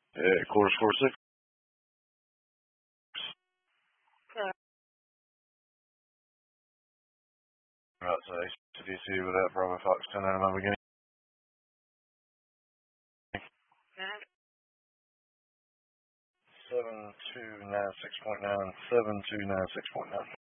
Quarter score 6. Right, so HTDC with that Bravo Fox 10 out of my beginning. 7296.9, 7296.9.